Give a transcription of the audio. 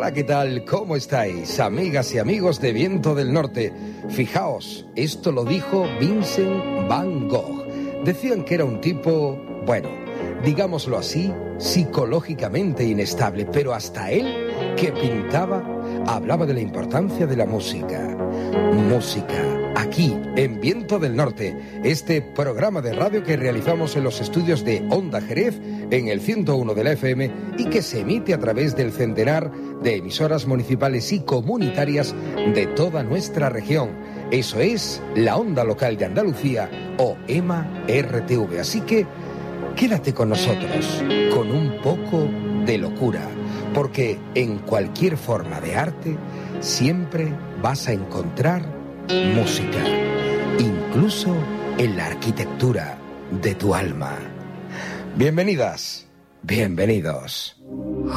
Hola, ¿qué tal? ¿Cómo estáis, amigas y amigos de Viento del Norte? Fijaos, esto lo dijo Vincent Van Gogh. Decían que era un tipo, bueno, digámoslo así, psicológicamente inestable, pero hasta él, que pintaba, hablaba de la importancia de la música. Música, aquí, en Viento del Norte, este programa de radio que realizamos en los estudios de Onda Jerez, en el 101 de la FM, y que se emite a través del centenar de emisoras municipales y comunitarias de toda nuestra región. Eso es la Onda Local de Andalucía, o EMA RTV. Así que quédate con nosotros, con un poco de locura, porque en cualquier forma de arte siempre vas a encontrar música, incluso en la arquitectura de tu alma. Bienvenidas, bienvenidos.